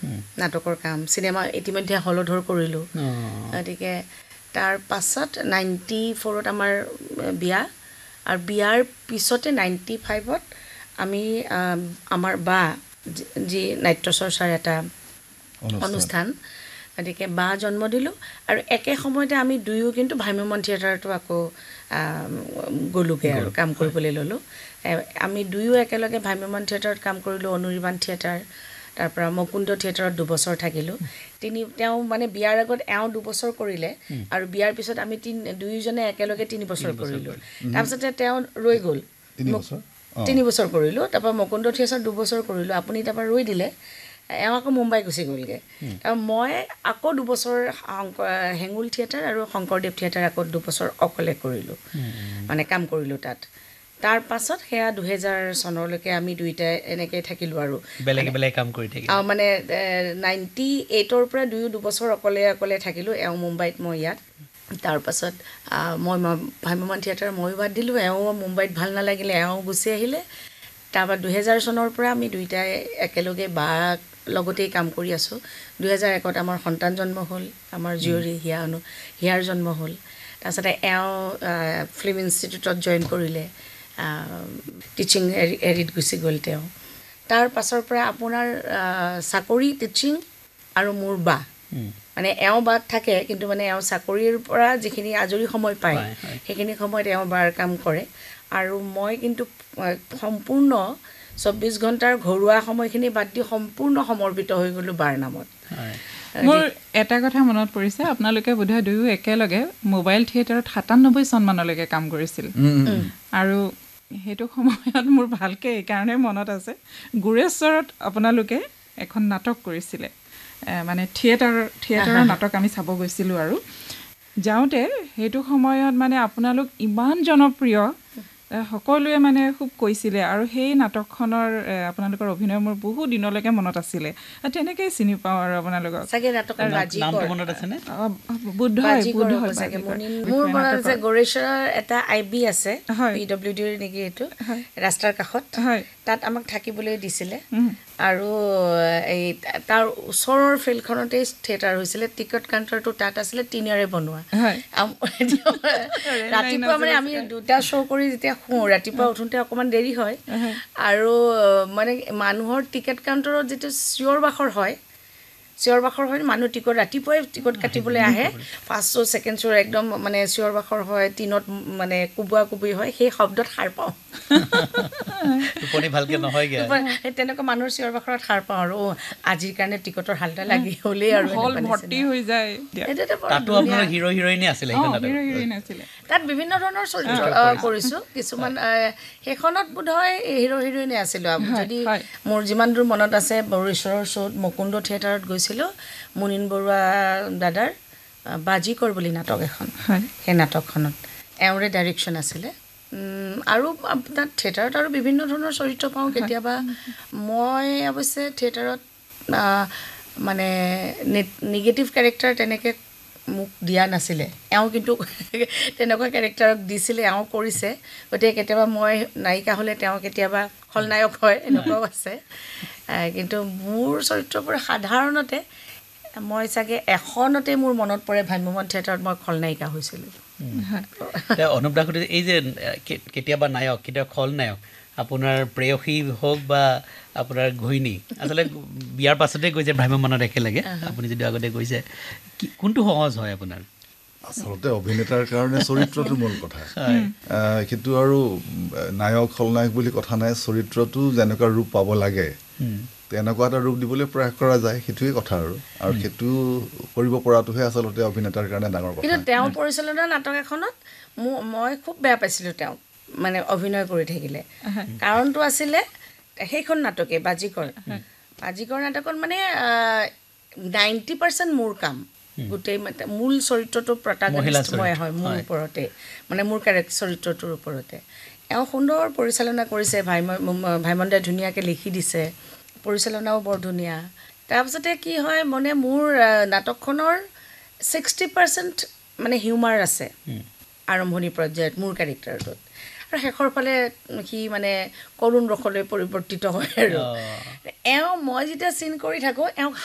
নাটকৰ কাম চিনেমা ইতিমধ্যে হলধৰ কৰিলোঁ গতিকে তাৰ পাছত 94ত আমাৰ বিয়া আৰু বিয়াৰ পিছতে 95ত আমি আমাৰ বা যি নাট্য চৰ্চাৰ এটা অনুষ্ঠান গতিকে বা জন্ম দিলোঁ আৰু একে সময়তে আমি দুয়ো কিন্তু ভ্ৰাম্যমাণ থিয়েটাৰটো আকৌ গ'লোগৈ আৰু কাম কৰিবলৈ ল'লোঁ আমি দুয়ো একেলগে ভ্ৰাম্যমাণ থিয়েটাৰত কাম কৰিলোঁ অনুৰিবাণ থিয়েটাৰ তাৰপৰা মুকুন্দ থিয়েটাৰত 2 বছৰ থাকিলোঁ তেওঁ মানে বিয়াৰ আগত 2 বছৰ কৰিলে আৰু বিয়াৰ পিছত আমি দুয়োজনে একেলগে 3 বছৰ কৰিলোঁ তাৰপিছতে তেওঁ ৰৈ গ'ল 3 বছৰ কৰিলোঁ তাৰপৰা মুকুন্দ থিয়েটাৰত 2 বছৰ কৰিলোঁ আপুনি তাৰপৰা ৰৈ দিলে আকৌ মুম্বাই গুচি গ'লগৈ আৰু মই আকৌ 2 বছৰ হেঙুল থিয়েটাৰ আৰু শংকৰদেৱ থিয়েটাৰ আকৌ 2 বছৰ অকলে কৰিলোঁ মানে কাম কৰিলোঁ তাত তাৰ পাছত সেয়া 2000 চনলৈকে আমি দুইটাই এনেকৈ থাকিলোঁ আৰু বেলেগ বেলেগ কাম কৰি থাকিলোঁ মানে 98ৰ পৰা 2 বছৰ অকলে থাকিলোঁ মুম্বাইত মই ইয়াত তাৰ পাছত মই ভ্ৰাম্যমাণ থিয়েটাৰ ময়ো বাদ দিলোঁ মুম্বাইত ভাল নালাগিলে গুচি আহিলে তাৰপৰা 2000 চনৰ পৰা আমি দুইটাই একেলগে বা লগতেই কাম কৰি আছোঁ 2001ত আমাৰ সন্তান জন্ম হ'ল আমাৰ জীয়ৰী হিয়াৰ জন্ম হ'ল তাৰপিছতে ফিল্ম ইনষ্টিটিউটত জইন কৰিলে টিচিং এৰিত গুচি গ'ল তেওঁ তাৰ পাছৰ পৰা আপোনাৰ চাকৰি টিচিং আৰু মোৰ বা মানে বাদ থাকে কিন্তু মানে চাকৰিৰ পৰা যিখিনি আজৰি সময় পায় সেইখিনি সময়ত বাৰ কাম কৰে আৰু মই কিন্তু সম্পূৰ্ণ 24 ঘণ্টাৰ ঘৰুৱা সময়খিনি বাদ দি সম্পূৰ্ণ সমৰ্পিত হৈ গ'লোঁ বাৰ নামত মোৰ এটা কথা মনত পৰিছে আপোনালোকে বোধহয় দুয়ো একেলগে মোবাইল থিয়েটাৰত 97 চন মানলৈকে কাম কৰিছিল আৰু সেইটো সময়ত মোৰ ভালকৈ এইকাৰণে মনত আছে গুৰেশ্বৰত আপোনালোকে এখন নাটক কৰিছিলে মানে থিয়েটাৰৰ নাটক আমি চাব গৈছিলোঁ আৰু যাওঁতে সেইটো সময়ত মানে আপোনালোক ইমান জনপ্ৰিয় সকলোৱে মানে খুব কৈছিলে আৰু সেই নাটকখনৰ আপোনালোকৰ অভিনয় মোৰ বহু দিনলৈকে মনত আছিলে তেনেকৈ চিনি পাওঁ আৰু আপোনালোকক চাগে নাটকৰ নামটো মনত আছেনে বুদ্ধ মোৰ মনত আছে গৌৰেশ্বৰৰ এটা IB আছে PWDৰ নেকি এইটো ৰাস্তাৰ কাষত তাত আমাক থাকিবলৈ দিছিলে আৰু এই তাৰ ওচৰৰ ফিল্ডখনতে থিয়েটাৰ হৈছিলে টিকট কাউণ্টাৰটো তাত আছিলে টিনেৰে বনোৱা ৰাতিপুৱা মানে আমি 2টা শ্ব' কৰি যেতিয়া ৰাতিপুৱা উঠোঁতে অকণমান দেৰি হয় আৰু মানে মানুহৰ টিকেট কাউণ্টাৰত যিটো চিঞৰ বাখৰ হয় মানুহ ৰাতিপুৱাই টিকট কাটিবলৈ আহে ফাৰ্ষ্ট শ্ব' ছেকেণ্ড শ্ব' একদম মানে চিঞৰ বাখৰ হয় টিনত মানে কোবোৱা হয় সেই শব্দত সাৰ পাওঁ টোপনি ভালকৈ নহয়গৈ তেনেকুৱা মানুহৰ চিঞৰ বাখৰত সাৰ পাওঁ আৰু আজিৰ কাৰণে টিকটৰ হালটা লাগি হ'লেই আৰু হল ভৰ্তি হৈ যায় তাতো আপোনাৰ হিৰো হিৰইনে আছিলে তাত বিভিন্ন ধৰণৰ চৰিত্ৰ কৰিছোঁ কিছুমান সেইখনত বোধহয় হিৰো হিৰইনে আছিলোঁ যদি মোৰ যিমান দূৰ মনত আছে বৰেশ্বৰৰ শ্ব'ত মুকুন্দ থিয়েটাৰত গৈছিলোঁ মুনীন বৰুৱা দাদাৰ বাজিকৰ বুলি নাটক এখন সেই নাটকখনত এওঁৰে ডাইৰেকশ্যন আছিলে আৰু আপোনাৰ থিয়েটাৰত আৰু বিভিন্ন ধৰণৰ চৰিত্ৰ পাওঁ কেতিয়াবা মই অৱশ্যে থিয়েটাৰত মানে নিগেটিভ কেৰেক্টাৰ তেনেকৈ মোক দিয়া নাছিলে কিন্তু তেনেকুৱা কেৰেক্টাৰক দিছিলে কৰিছে গতিকে কেতিয়াবা মই নায়িকা হ'লে কেতিয়াবা খলনায়ক হয় এনেকুৱাও আছে কিন্তু মোৰ চৰিত্ৰবোৰ সাধাৰণতে মই চাগে এখনতে মোৰ মনত পৰে ভ্ৰাম্যমাণ থিয়েটাৰত মই খলনায়িকা হৈছিলোঁ অনুপ দা সুধিছে এই যে কেতিয়াবা নায়ক কেতিয়াবা খলনায়ক আপোনাৰ প্ৰেয়সী হওক বা আপোনাৰ ঘৈণী আচলতে বিয়াৰ পাছতে গৈছে ভ্ৰাম্যমাণত একেলগে আপুনি যদি আগতে গৈছে কোনটো সহজ হয় আপোনাৰ আচলতে অভিনেতাৰ কাৰণে চৰিত্ৰটো মূল কথা কিন্তু আৰু নায়ক খলনায়ক বুলি কথা নাই চৰিত্ৰটো যেনেকুৱা ৰূপ পাব লাগে তেনেকুৱা এটা ৰূপ দিবলৈ প্ৰয়াস কৰা যায় সেইটোৱে কথা আৰু সেইটো কৰিব পৰাটোহে আচলতে অভিনেতাৰ কাৰণে ডাঙৰ কথা কিন্তু তেওঁ পৰিচালনা নাটক এখনত মই খুব বেয়া পাইছিলোঁ তেওঁক মানে অভিনয় কৰি থাকিলে কাৰণটো আছিলে সেইখন নাটকে বাজিকৰ নাটকত মানে 90% মোৰ কাম গোটেই মূল চৰিত্ৰটো প্ৰটাগনিষ্ট মই হয় মোৰ ওপৰতে মানে মোৰ চৰিত্ৰটোৰ ওপৰতে সুন্দৰ পৰিচালনা কৰিছে ভাইমন দাই ধুনীয়াকৈ লিখি দিছে পৰিচালনাও বৰ ধুনীয়া তাৰপিছতে কি হয় মানে মোৰ নাটকখনৰ 60% মানে হিউমাৰ আছে আৰম্ভণি পৰ্যায়ত মোৰ কেৰেক্টাৰটোত আৰু শেষৰ ফালে সি মানে কৰুণ ৰসলৈ পৰিৱৰ্তিত হয় আৰু মই যেতিয়া চিন কৰি থাকোঁ